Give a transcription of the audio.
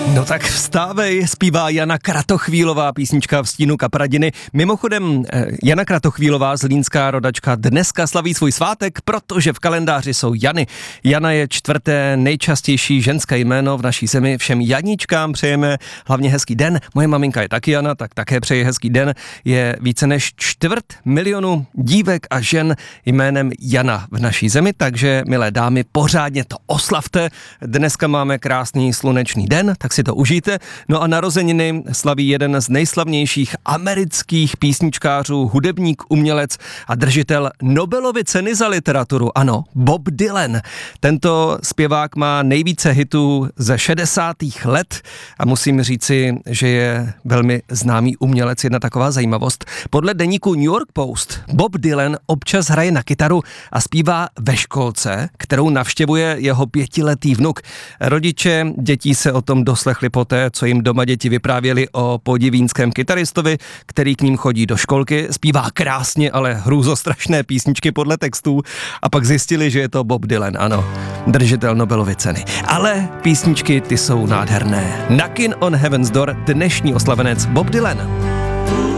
No tak vstávej, zpívá Jana Kratochvílová, písnička v stínu kapradiny. Mimochodem, Jana Kratochvílová, zlínská rodačka, dneska slaví svůj svátek, protože v kalendáři jsou Jany. Jana je čtvrté nejčastější ženské jméno v naší zemi. Všem Janičkám přejeme hlavně hezký den. Moje maminka je taky Jana, tak také přeje hezký den. Je více než 250 000 dívek a žen jménem Jana v naší zemi, takže milé dámy, pořádně to oslavte. Dneska máme krásný slunečný den, tak si to užijte. No a narozeniny slaví jeden z nejslavnějších amerických písničkářů, hudebník, umělec a držitel Nobelovy ceny za literaturu. Ano, Bob Dylan. Tento zpěvák má nejvíce hitů ze 60. let a musím říci, že je velmi známý umělec. Jedna taková zajímavost. Podle deníku New York Post Bob Dylan občas hraje na kytaru a zpívá ve školce, kterou navštěvuje jeho 5letý vnuk. Rodiče dětí se o tom doslechli poté, co jim doma děti vyprávěli o podivínském kytaristovi, který k ním chodí do školky, zpívá krásně, ale hrůzostrašné písničky podle textů a pak zjistili, že je to Bob Dylan, ano, držitel Nobelovy ceny. Ale písničky ty jsou nádherné. Knockin' on Heaven's Door, dnešní oslavenec Bob Dylan.